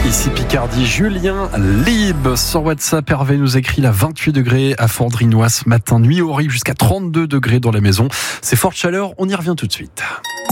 Ici Picardie, Julien Libre sur WhatsApp. Hervé nous écrit là 28 degrés à Fort-Drinois ce matin, nuit horrible jusqu'à 32 degrés dans la maison. C'est forte chaleur, on y revient tout de suite.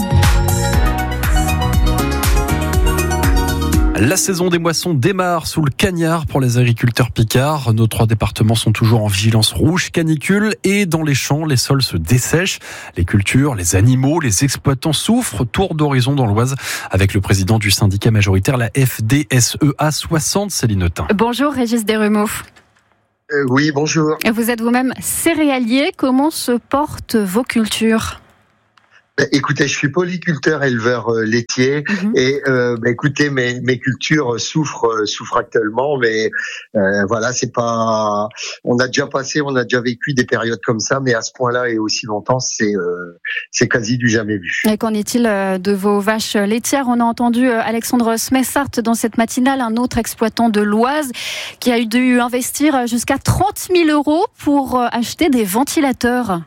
La saison des moissons démarre sous le cagnard pour les agriculteurs picards. Nos 3 départements sont toujours en vigilance rouge canicule et dans les champs, les sols se dessèchent. Les cultures, les animaux, les exploitants souffrent. Tour d'horizon dans l'Oise avec le président du syndicat majoritaire, la FDSEA 60, Céline Autain. Bonjour Régis Desrumeaux. Oui, bonjour. Vous êtes vous-même céréalier. Comment se portent vos cultures ? Écoutez, je suis polyculteur, éleveur laitier, et écoutez, mes cultures souffrent actuellement, mais voilà, c'est pas. On a déjà vécu des périodes comme ça, mais à ce point-là et aussi longtemps, c'est quasi du jamais vu. Et qu'en est-il de vos vaches laitières ? On a entendu Alexandre Smessart dans cette matinale, un autre exploitant de l'Oise, qui a dû investir jusqu'à 30 000 € pour acheter des ventilateurs.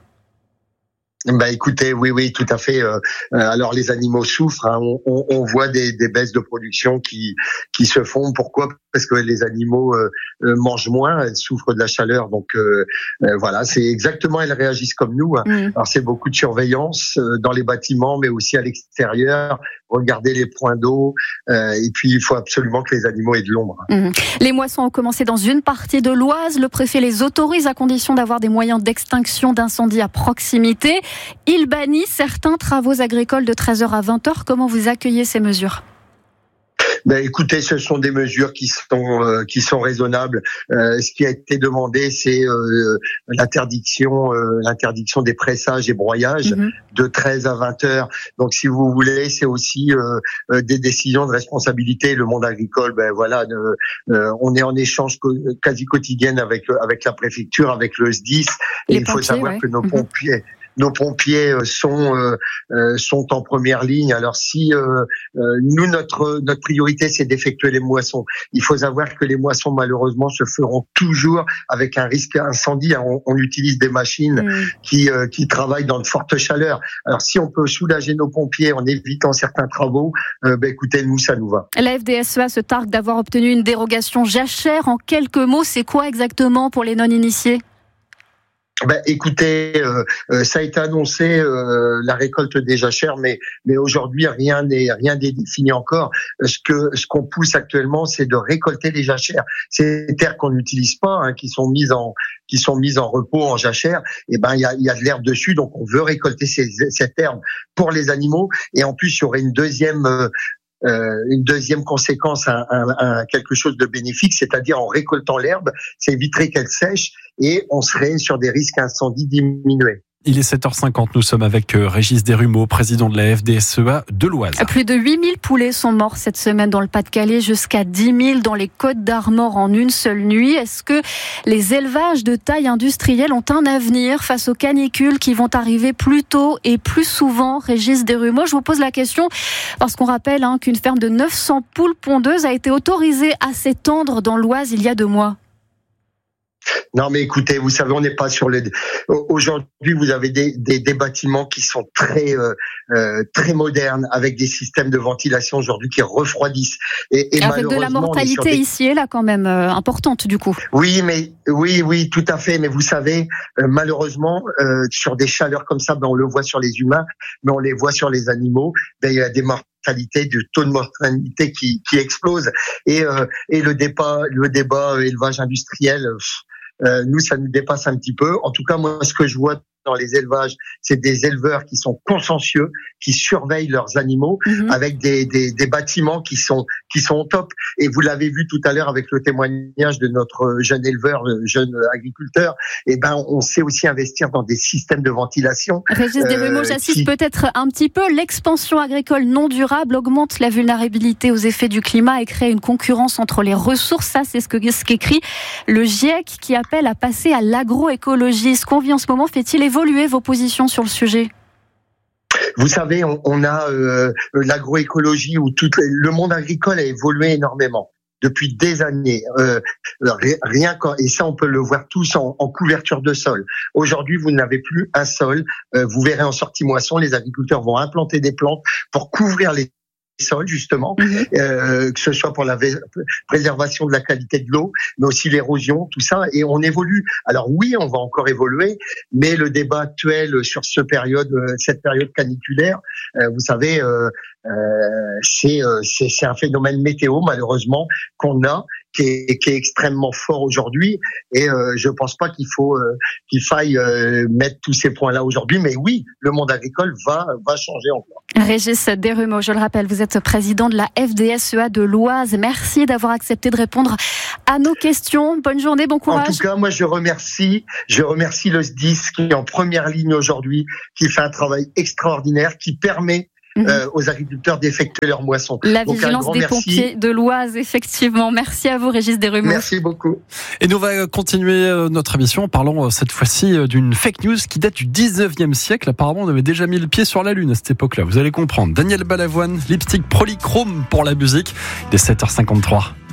Écoutez, oui, tout à fait. Alors les animaux souffrent. Hein. On voit des baisses de production qui se font. Pourquoi ? Parce que les animaux mangent moins, elles souffrent de la chaleur. Donc voilà, c'est exactement, elles réagissent comme nous. Hein. Alors c'est beaucoup de surveillance dans les bâtiments, mais aussi à l'extérieur. Regarder les points d'eau. Et puis il faut absolument que les animaux aient de l'ombre. Les moissons ont commencé dans une partie de l'Oise. Le préfet les autorise à condition d'avoir des moyens d'extinction d'incendie à proximité. Il bannit certains travaux agricoles de 13h à 20h. Comment vous accueillez ces mesures ? Écoutez, ce sont des mesures qui sont raisonnables. Ce qui a été demandé, c'est l'interdiction des pressages et broyages de 13 à 20 heures. Donc, si vous voulez, c'est aussi des décisions de responsabilité. Le monde agricole, on est en échange quasi quotidien avec la préfecture, avec le SDIS. Et il faut savoir que nos pompiers sont en première ligne. Alors si nous notre priorité c'est d'effectuer les moissons. Il faut savoir que les moissons malheureusement se feront toujours avec un risque incendie. On utilise des machines qui travaillent dans de fortes chaleurs. Alors si on peut soulager nos pompiers en évitant certains travaux, écoutez, nous ça nous va. La FDSEA se targue d'avoir obtenu une dérogation jachère. En quelques mots, c'est quoi exactement pour les non-initiés ? Écoutez, ça a été annoncé la récolte des jachères, mais aujourd'hui rien n'est défini encore. Ce qu'on pousse actuellement, c'est de récolter les jachères. Ces terres qu'on n'utilise pas, qui sont mises en repos en jachère. Et il y a de l'herbe dessus, donc on veut récolter cette herbe pour les animaux. Et en plus, il y aurait une deuxième conséquence, quelque chose de bénéfique, c'est-à-dire en récoltant l'herbe, ça éviterait qu'elle sèche et on serait sur des risques incendie diminués. Il est 7h50, nous sommes avec Régis Desrumeaux, président de la FDSEA de l'Oise. Plus de 8000 poulets sont morts cette semaine dans le Pas-de-Calais, jusqu'à 10 000 dans les Côtes-d'Armor en une seule nuit. Est-ce que les élevages de taille industrielle ont un avenir face aux canicules qui vont arriver plus tôt et plus souvent ? Régis Desrumeaux, je vous pose la question parce qu'on rappelle qu'une ferme de 900 poules pondeuses a été autorisée à s'étendre dans l'Oise il y a 2 mois. Non, mais écoutez, vous savez, on n'est pas sur les. Aujourd'hui, vous avez des bâtiments qui sont très modernes, avec des systèmes de ventilation aujourd'hui qui refroidissent. Et avec de la mortalité ici et là, quand même importante, du coup. Oui, tout à fait. Mais vous savez, malheureusement, sur des chaleurs comme ça, on le voit sur les humains, mais on les voit sur les animaux. Il y a des mortalité, du taux de mortalité qui explose. Et le débat élevage industriel. Nous, ça nous dépasse un petit peu. En tout cas, moi, ce que je vois dans les élevages, c'est des éleveurs qui sont consciencieux, qui surveillent leurs animaux avec des bâtiments qui sont au top. Et vous l'avez vu tout à l'heure avec le témoignage de notre jeune éleveur, jeune agriculteur. On sait aussi investir dans des systèmes de ventilation. Régis Desrumeaux, j'assiste peut-être un petit peu. L'expansion agricole non durable augmente la vulnérabilité aux effets du climat et crée une concurrence entre les ressources. Ça, c'est ce qu'écrit le GIEC, qui appelle à passer à l'agroécologie. Ce qu'on vit en ce moment fait-il évoluer vos positions sur le sujet ? Vous savez, on a l'agroécologie où le monde agricole a évolué énormément depuis des années. Et ça, on peut le voir tous en couverture de sol. Aujourd'hui, vous n'avez plus un sol. Vous verrez en sortie moisson, les agriculteurs vont implanter des plantes pour couvrir les sols, justement, que ce soit pour la préservation de la qualité de l'eau, mais aussi l'érosion, tout ça. Et on évolue. Alors oui, on va encore évoluer, mais le débat actuel sur cette période caniculaire, vous savez, c'est un phénomène météo, malheureusement, qu'on a, qui est extrêmement fort aujourd'hui, et je pense pas qu'il faille mettre tous ces points-là aujourd'hui, mais oui, le monde agricole va changer encore. Régis Desrumeaux, je le rappelle, vous êtes président de la FDSEA de l'Oise. Merci d'avoir accepté de répondre à nos questions. Bonne journée, bon courage. En tout cas, moi je remercie le SDIS qui est en première ligne aujourd'hui, qui fait un travail extraordinaire, qui permet aux agriculteurs d'effectuer leur moisson. La vigilance des pompiers de l'Oise, effectivement. Merci à vous, Régis Desrumeaux. Merci beaucoup. Et nous va continuer notre émission en parlant cette fois-ci d'une fake news qui date du 19e siècle. Apparemment, on avait déjà mis le pied sur la Lune à cette époque-là. Vous allez comprendre. Daniel Balavoine, Lipstick Polychrome pour la musique. Il est 7h53.